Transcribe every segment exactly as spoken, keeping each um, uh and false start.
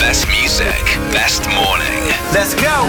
Best music, best morning. Let's go!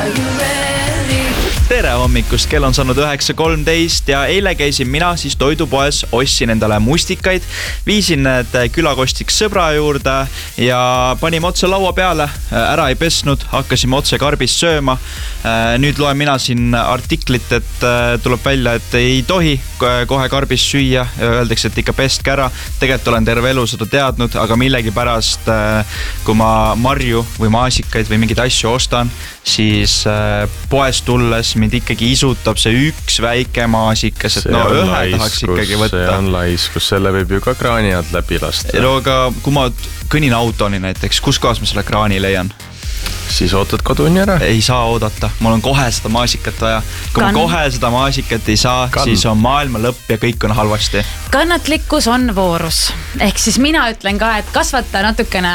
Tere hommikust, kell on saanud üheksa kolmteist ja eile käisin mina siis toidupoes, ostsin endale mustikaid, viisin need külakostiks sõbra juurde ja panime otse laua peale, ära ei pesnud, hakkasime otse karbist sööma. Nüüd loen mina siin artiklit, et tuleb välja, et ei tohi kohe karbist süüa, öeldakse, et ikka pestke ära. Tegelikult olen terve elu seda teadnud, aga millegi pärast, kui ma marju või maasikaid või mingeid asju ostan, siis poes tulles mind ikkagi isutab see üks väike maasikas, et see no ühe tahaks ikkagi võtta. See on laiskus, selle võib ju ka kraani alt läbi lasta. No aga kui ma kõnin autoni näiteks, kus kohas ma selle kraani leian? Siis ootad koduni ära. Ei saa oodata, mul on kohe seda maasikat vaja. Kui Kann... ma kohe seda maasikat ei saa, Kann... siis on maailma lõpp ja kõik on halvasti. Kannatlikkus on voorus. Ehk siis mina ütlen ka, et kasvata natukene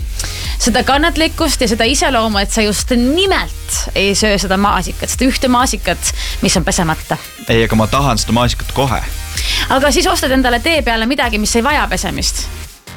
seda kannatlikkust ja seda iseloomu, et sa just nimelt ei söö seda maasikat, seda ühte maasikat, mis on pesemata. Ei, aga ma tahan seda maasikat kohe. Aga siis ostad endale tee peale midagi, mis ei vaja pesemist.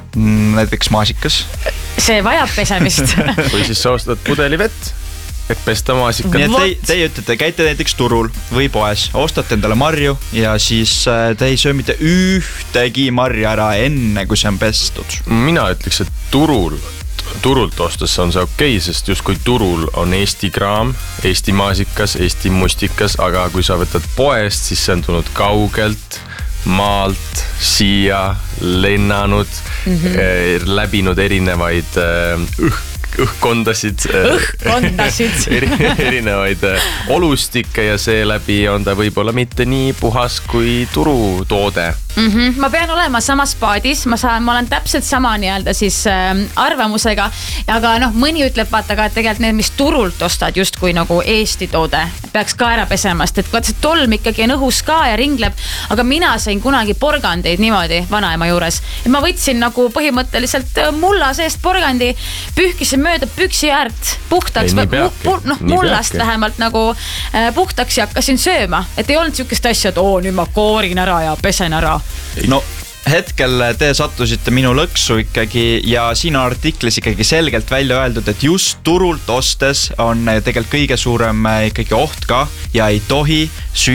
Näiteks maasikas. See vajab pesemist. Või siis sa ostad pudeli vett, et pesta maasikat. Nii et te, teie ütlete, käite näiteks turul või poes, ostate endale marju ja siis te ei söö mitte ühtegi marja ära enne, kui see on pestud. Mina ütleks, et turul turult ostes on see okei, sest just kui turul on Eesti kraam, Eesti maasikas, Eesti mustikas, aga kui sa võtad poest, siis see on tulnud kaugelt, maalt, siia, lennanud, mm-hmm. läbinud erinevaid õh, õhkondasid, õhkondasid. erinevaid olustikke ja seeläbi on ta võib-olla mitte nii puhas kui turutoode. Mm-hmm. Ma pean olema samas paadis, ma, saan, ma olen täpselt sama nii-öelda siis äh, arvamusega, aga noh, mõni ütleb vaata ka, et tegelikult need, mis turult ostad just kui nagu Eesti toode, peaks ka ära pesemast, et vaat see tolm ikkagi on õhus ka ja ringleb, aga mina sain kunagi porgandeid niimoodi vanaema juures, et ma võtsin nagu põhimõtteliselt mulla seest porgandi, pühkisin mööda püksi äärt puhtaks, ei, mu, pu, noh, mullast vähemalt nagu äh, puhtaks ja hakkasin sööma, et ei olnud sihukest asja, et oo, nüüd ma koorin ära ja pesen ära. No hetkel te sattusite minu lõksu ikkagi ja siin on artiklis ikkagi selgelt välja öeldud, et just turult ostes on tegelikult kõige suurem ikkagi oht ka ja ei tohi süüa